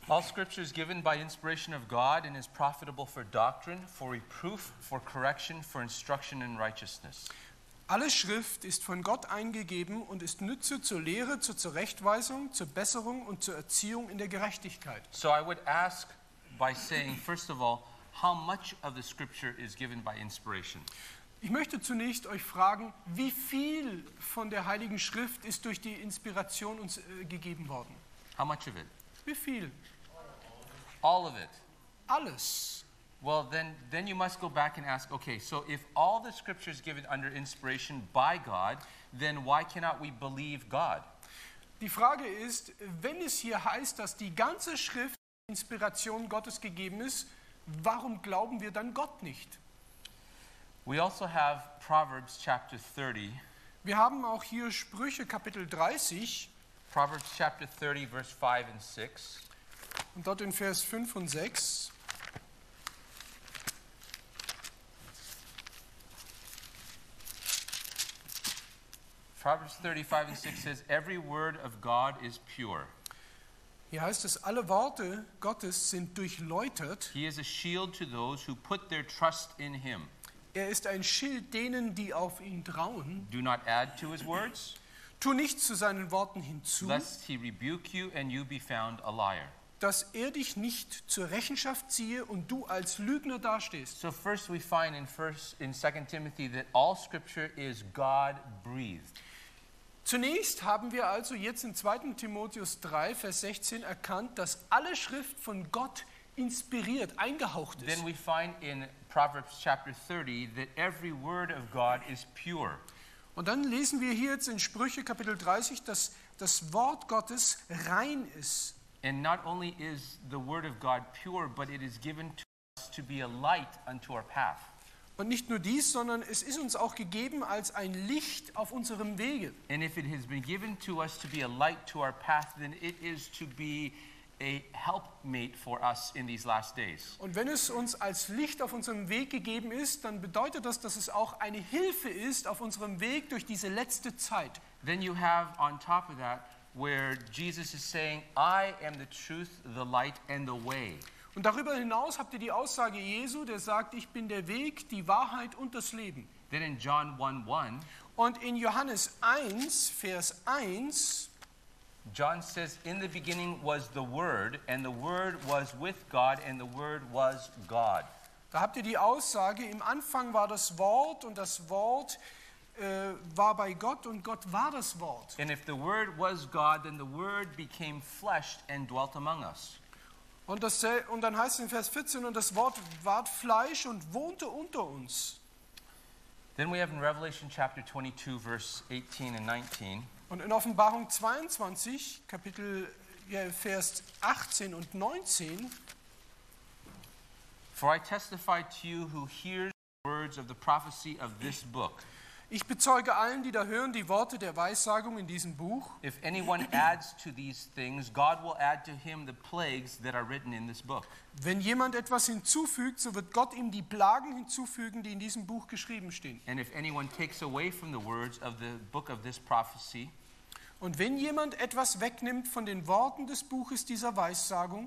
All scripture is given by inspiration of God and is profitable for doctrine, for reproof, for correction, for instruction in righteousness. Alle Schrift ist von Gott eingegeben und ist Nütze zur Lehre, zur Zurechtweisung, zur Besserung und zur Erziehung in der Gerechtigkeit. So I would ask by saying, first of all, how much of the scripture is given by inspiration? Ich möchte zunächst euch fragen, wie viel von der Heiligen Schrift ist durch die Inspiration uns gegeben worden? How much of it? Wie viel? All of it. Alles. Well, then you must go back and ask, okay, so if all the scripture is given under inspiration by God, then why cannot we believe God? Die Frage ist, wenn es hier heißt, dass die ganze Schrift Inspiration Gottes gegeben ist, warum glauben wir dann Gott nicht? We also have Proverbs chapter 30. Wir haben auch hier Sprüche Kapitel 30 Proverbs chapter 30 verse 5 and 6. und dort in Vers 5 und 6. Proverbs 35 and 6 says, every word of God is pure. Hier heißt es, alle Worte Gottes sind durchläutert. He is a shield to those who put their trust in him. Er ist ein Schild denen, die auf ihn trauen. Do not add to his words, Tu nichts zu seinen Worten hinzu, lest he rebuke you and you be found a liar. dass er dich nicht zur Rechenschaft ziehe und du als Lügner dastehst. So first we find in 2 Timothy that all scripture is God breathed. Zunächst haben wir also jetzt in 2. Timotheus 3, Vers 16 erkannt, dass alle Schrift von Gott inspiriert, eingehaucht ist. Then we find in Proverbs chapter 30 that every word of God is pure. Und dann lesen wir hier jetzt in Sprüche Kapitel 30, dass das Wort Gottes rein ist. And not only is the word of God pure, but it is given to us to be a light unto our path. Und nicht nur dies, sondern es ist uns auch gegeben als ein Licht auf unserem Wege. And if it has been given to us to be a light to our path, then it is to be a helpmate for us in these last days. Und wenn es uns als Licht auf unserem Weg gegeben ist, dann bedeutet das, dass es auch eine Hilfe ist auf unserem Weg durch diese letzte Zeit. Then you have on top of that where Jesus is saying, I am the truth, the light and the way. Und darüber hinaus habt ihr die Aussage Jesu, der sagt, ich bin der Weg, die Wahrheit und das Leben. Then in John 1:1, Und in Johannes 1, Vers 1, John says, in the beginning was the Word, and the Word was with God, and the Word was God. da habt ihr die Aussage, im Anfang war das Wort und das Wort war bei Gott und Gott war das Wort. And if the Word was God, then the Word became flesh and dwelt among us. Und dann heißt es in Vers 14, und das Wort ward Fleisch und wohnte unter uns. Then we have in Revelation chapter 22, verse 18 and 19, Und in Offenbarung 22, Vers 18 und 19, for I testify to you who hears the words of the prophecy of this book. ich bezeuge allen, die da hören, die Worte der Weissagung in diesem Buch. If anyone adds to these things, God will add to him the plagues that are written in this book. Wenn jemand etwas hinzufügt, so wird Gott ihm die Plagen hinzufügen, die in diesem Buch geschrieben stehen. And if anyone takes away from the words of the book of this prophecy, Und wenn jemand etwas wegnimmt von den Worten des Buches dieser Weissagung,